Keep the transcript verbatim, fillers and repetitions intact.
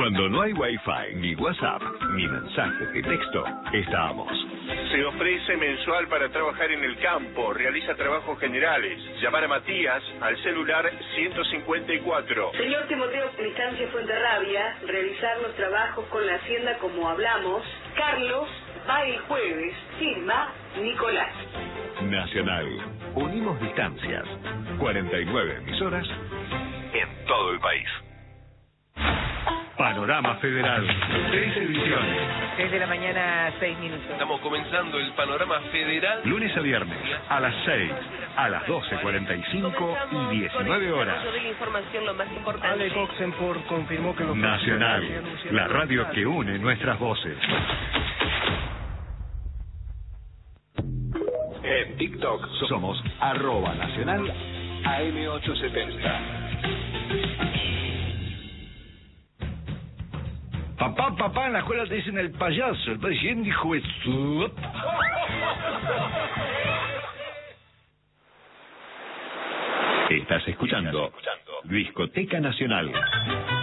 Cuando no hay Wi-Fi, ni WhatsApp, ni mensajes de texto, estamos. Se ofrece mensual para trabajar en el campo, realiza trabajos generales. Llamar a Matías al celular ciento cincuenta y cuatro. Señor Timoteo Distancia Fuenterrabia, realizar los trabajos con la hacienda como hablamos. Carlos va el jueves, firma Nicolás. Nacional. Unimos distancias. cuarenta y nueve emisoras en todo el país. Panorama Federal. Tres ediciones. seis de la mañana, seis minutos. Estamos comenzando el Panorama Federal. Lunes a viernes, a las seis, a las doce cuarenta y cinco y diecinueve horas. De la información, lo más importante. Alex Oxenford confirmó que los Nacional, la radio que une nuestras voces. En TikTok somos arroba nacional A M ochocientos setenta. Papá, papá, en la escuela te dicen el payaso. El presidente dijo eso. Estás escuchando Discoteca Nacional.